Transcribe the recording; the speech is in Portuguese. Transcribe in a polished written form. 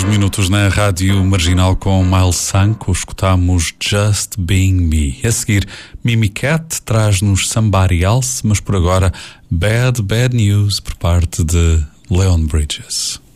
minutos na Rádio Marginal com Miles Sanko. Escutamos Just Being Me. A seguir, Mimicat traz-nos Somebody Else, mas por agora Bad News por parte de Leon Bridges.